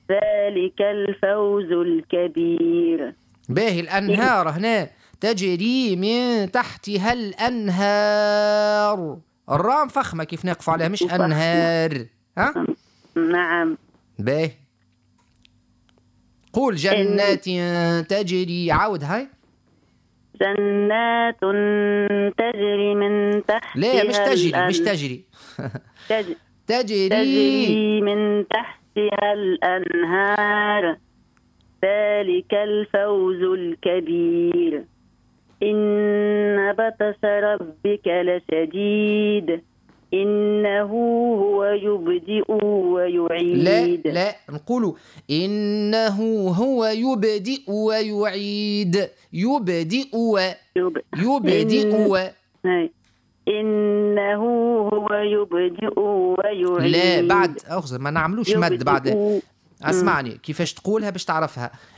ذلك الفوز الكبير. باهي الأنهار هنا تجري من تحتها الأنهار، الراء فخمة كيف نقف عليها مش أنهار. ها؟ نعم. باهي قول جنات تجري، عاود هاي. جنات تجري من تحتها لا مش تجري مش تجري تجري من تحتها الأنهار، ذلك الفوز الكبير. إن بطش ربك لشديد، إنه هو يبدئ ويعيد. لا نقولوا إنه هو يبدئ ويعيد. يبدئ إنه هو يبدئ ويعيد. لا بعد أخذ ما نعملوش مد بعد. اسمعني كيفاش تقولها باش تعرفها.